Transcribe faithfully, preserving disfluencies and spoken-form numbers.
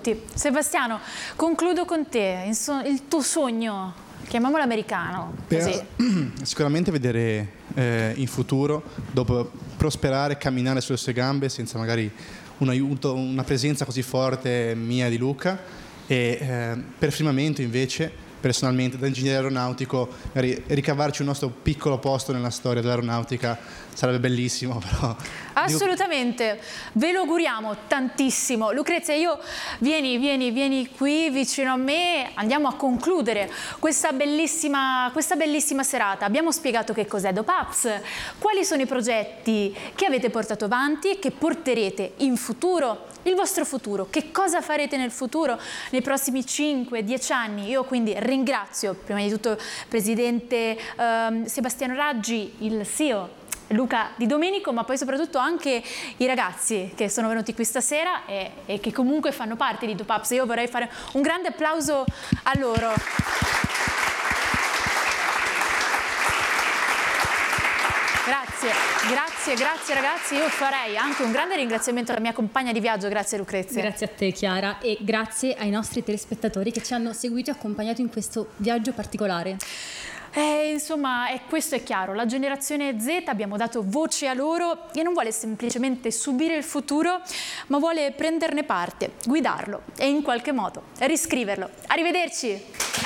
tutti. Sebastiano, concludo con te, il tuo sogno, chiamiamolo americano. Per, sicuramente vedere eh, in futuro, dopo prosperare, camminare sulle sue gambe senza magari un aiuto, una presenza così forte mia di Luca, e eh, per firmamento invece, personalmente da ingegnere aeronautico, magari ricavarci un nostro piccolo posto nella storia dell'aeronautica sarebbe bellissimo, però... Assolutamente, ve lo auguriamo tantissimo. Lucrezia, io vieni, vieni, vieni qui vicino a me, andiamo a concludere questa bellissima, questa bellissima serata. Abbiamo spiegato che cos'è DOPAPS, quali sono i progetti che avete portato avanti e che porterete in futuro, il vostro futuro, che cosa farete nel futuro, nei prossimi cinque dieci anni. Io quindi ringrazio prima di tutto il Presidente ehm, Sebastiano Raggi, il C E O Luca Di Domenico, ma poi soprattutto anche i ragazzi che sono venuti qui stasera e, e che comunque fanno parte di DOPAPS. Io vorrei fare un grande applauso a loro. Grazie, grazie, grazie ragazzi. Io farei anche un grande ringraziamento alla mia compagna di viaggio, grazie Lucrezia. Grazie a te Chiara e grazie ai nostri telespettatori che ci hanno seguito e accompagnato in questo viaggio particolare. Eh, insomma, è, questo è chiaro, la generazione Z, abbiamo dato voce a loro e non vuole semplicemente subire il futuro, ma vuole prenderne parte, guidarlo e in qualche modo riscriverlo. Arrivederci!